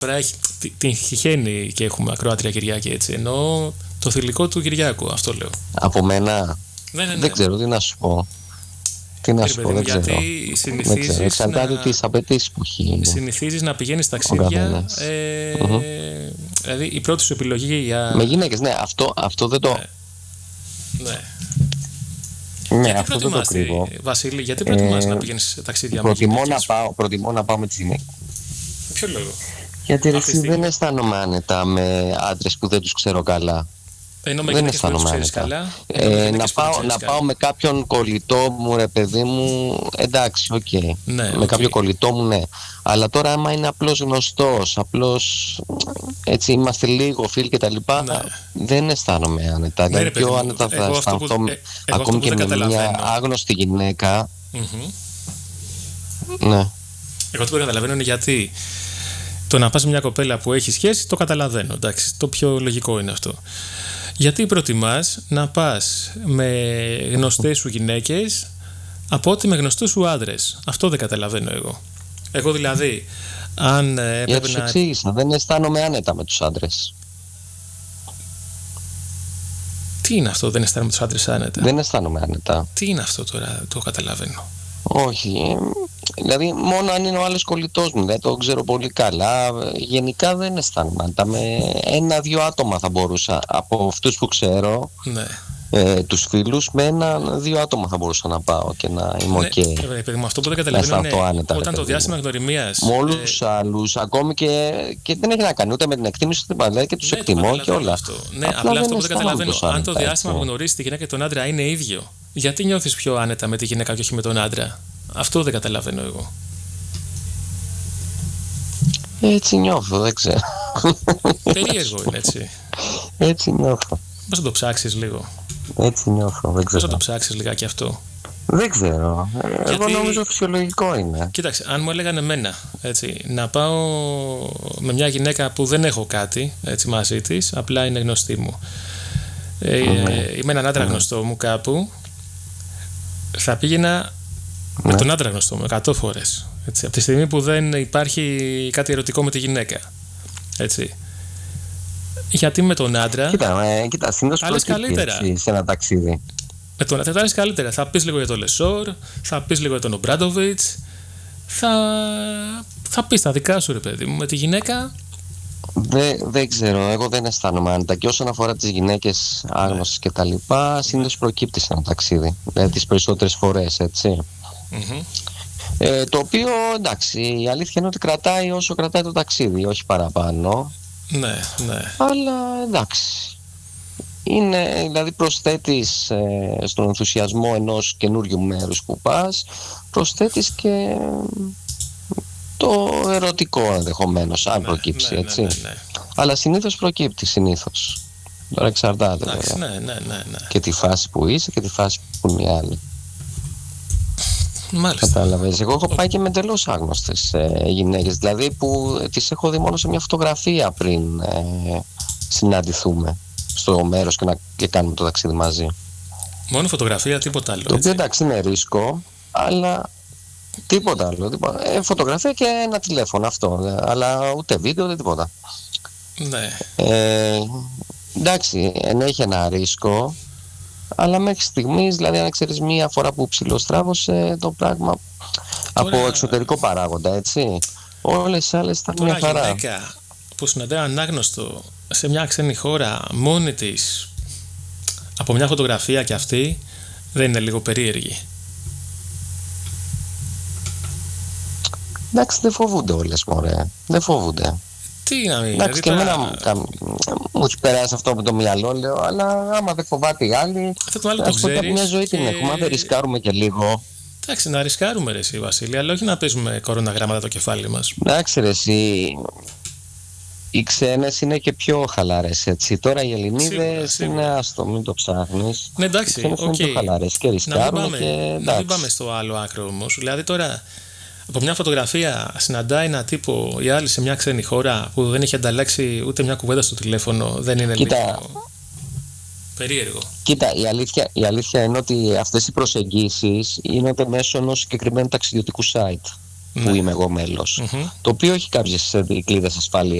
την τυχαίνει και έχουμε ακροάτρια Κυριάκη, έτσι. Ενώ το θηλυκό του Κυριάκου, αυτό λέω. Από μένα. Ναι. Δεν ξέρω τι να σου πω. Τι να σου πω, δεν ξέρω. Γιατί συνηθίζεις εξαρτάται τις απαιτήσεις που έχει. Συνηθίζεις να πηγαίνεις ταξίδια. Δηλαδή η πρώτη σου επιλογή για. Με γυναίκες, ναι, αυτό δεν το. Ναι. Ναι, γιατί αυτό δεν το κρύβω. Βασίλη, γιατί προτιμάς να πηγαίνεις ταξίδια προτιμώ να πάω με τις γυναίκες. Ποιο λόγο? Γιατί δεν αισθάνομαι άνετα με άντρες που δεν τους ξέρω καλά. Ενώ με γυναίκες που δεν τους ξέρεις καλά. Να πάω με κάποιον κολλητό μου, ρε παιδί μου, εντάξει, οκ. Ναι, με κάποιο κολλητό μου, ναι. Αλλά τώρα άμα είναι απλώς γνωστός, απλώς έτσι είμαστε λίγο φίλοι και τα λοιπά, δεν αισθάνομαι άνετα. Ναι, δηλαδή πιο άνετα θα αισθανθώ ακόμη και με μια άγνωστη γυναίκα. Ναι. Εγώ το που καταλαβαίνω είναι γιατί το να πας με μια κοπέλα που έχει σχέση το καταλαβαίνω, εντάξει, το πιο λογικό είναι αυτό. Γιατί προτιμάς να πας με γνωστές σου γυναίκες από ότι με γνωστούς σου άντρες? Αυτό δεν καταλαβαίνω εγώ. Εγώ δηλαδή, αν έπρεπε τους εξήγησα, δεν αισθάνομαι άνετα με τους άντρες. Τι είναι αυτό, δεν αισθάνομαι τους άντρες άνετα? Δεν αισθάνομαι άνετα. Τι είναι αυτό τώρα, το καταλαβαίνω. Όχι, δηλαδή μόνο αν είναι ο άλλος κολλητός μου, δεν το ξέρω πολύ καλά. Γενικά δεν αισθάνομαι άνετα. Με 1-2 άτομα θα μπορούσα, από αυτούς που ξέρω, ναι. Τους φίλους, με 1-2 άτομα θα μπορούσα να πάω και να είμαι οκ. Ναι, αυτό που δεν καταλαβαίνω είναι άνετα, όταν το διάστημα γνωριμίας. Με όλους άλλους, ακόμη και δεν έχει να κάνει ούτε με την εκτίμηση του παλέ και τους εκτιμώ και όλα. Ναι, απλά αυτό που δεν καταλαβαίνω, αν το διάστημα που γνωρίζει τη γυναίκα και τον άντρα είναι ίδιο, γιατί νιώθεις πιο άνετα με τη γυναίκα και όχι με τον άντρα? Αυτό δεν καταλαβαίνω εγώ. Έτσι νιώθω, δεν ξέρω. Περίεργο είναι, έτσι. Έτσι νιώθω. Πώς θα το ψάξεις λίγο? Έτσι νιώθω, δεν ξέρω. Πώς θα το ψάξεις λιγάκι αυτό? Δεν ξέρω. Εγώ νομίζω φυσιολογικό είναι. Κοίταξε, αν μου έλεγαν εμένα, έτσι, να πάω με μια γυναίκα που δεν έχω κάτι, έτσι, μαζί της, απλά είναι γνωστή μου. Είμαι έναν άντρα γνωστό μου κάπου, θα πήγαινα με τον άντρα γνωστό μου 100 φορές. Έτσι, από τη στιγμή που δεν υπάρχει κάτι ερωτικό με τη γυναίκα. Έτσι. Γιατί με τον άντρα. Κοίτα, συνήθως προκύπτει σε ένα ταξίδι. Με τον άντρα θα είναι καλύτερα. Θα πεις λίγο για τον Λεσόρ, θα πεις λίγο για τον Ομπράντοβιτς, θα πεις τα δικά σου, ρε παιδί μου. Με τη γυναίκα. Δεν ξέρω, εγώ δεν αισθάνομαι άνετα. Και όσον αφορά τις γυναίκες άγνωστες και τα λοιπά, συνήθως προκύπτει σε ένα ταξίδι. Δηλαδή τις περισσότερες φορές, έτσι. Το οποίο, εντάξει, η αλήθεια είναι ότι κρατάει όσο κρατάει το ταξίδι, όχι παραπάνω. Ναι. Αλλά εντάξει, είναι, δηλαδή προσθέτεις στον ενθουσιασμό ενός καινούριου μέρους που πας, προσθέτεις και το ερωτικό ενδεχομένως, αν προκύψει, έτσι. Ναι. Αλλά συνήθως προκύπτει, συνήθως. Τώρα εξαρτάται, βέβαια. Ναι. Και τη φάση που είσαι και τη φάση που είναι οι άλλοι. Μάλιστα. Κατάλαβες. Εγώ έχω πάει και με εντελώς άγνωστες γυναίκες, δηλαδή που τις έχω δει μόνο σε μια φωτογραφία πριν συναντηθούμε στο μέρος και κάνουμε το ταξίδι μαζί. Μόνο φωτογραφία, τίποτα άλλο? Το οποίο εντάξει είναι ρίσκο, αλλά τίποτα άλλο. Φωτογραφία και ένα τηλέφωνο, αυτό. Αλλά ούτε βίντεο, ούτε τίποτα. Ναι. Εντάξει, ενέχει ένα ρίσκο. Αλλά μέχρι στιγμής, δηλαδή αν ξέρεις μία φορά που ψιλοστράβωσε το πράγμα από εξωτερικό παράγοντα, έτσι, όλες οι άλλες ήταν μια χαρά. Τώρα γυναίκα που συναντάει ανάγνωστο σε μια ξένη χώρα μόνη της από μια φωτογραφία και αυτή, δεν είναι λίγο περίεργη? Εντάξει, δεν φοβούνται όλες, μωρέ, δεν φοβούνται. Τι να μην, εντάξει, και εμένα μου έχει περάσει αυτό από το μυαλό, λέω, αλλά άμα δεν φοβάται οι άλλοι, ας πω και μια ζωή την έχουμε, αν δεν ρισκάρουμε και λίγο. Εντάξει, να ρισκάρουμε, ρε εσύ, Βασίλη, αλλά όχι να παίζουμε κοροναγράμματα το κεφάλι μας. Εντάξει, ρε εσύ, οι ξένες είναι και πιο χαλαρές, έτσι. Τώρα οι Ελληνίδες είναι άστο, μην το ψάχνεις. Ναι, εντάξει, είναι πιο χαλαρές και ρισκάρουν και να μην πάμε στο άλλο άκρο όμως. Δηλαδή τώρα από μια φωτογραφία συναντάει ένα τύπο η άλλη σε μια ξένη χώρα που δεν έχει ανταλλάξει ούτε μια κουβέντα στο τηλέφωνο, δεν είναι λίγο περίεργο? Κοίτα, η αλήθεια είναι ότι αυτές οι προσεγγίσεις γίνονται μέσω ενός συγκεκριμένου ταξιδιωτικού site. που είμαι εγώ μέλος, το οποίο έχει κάποιες δικλείδες ασφαλείας.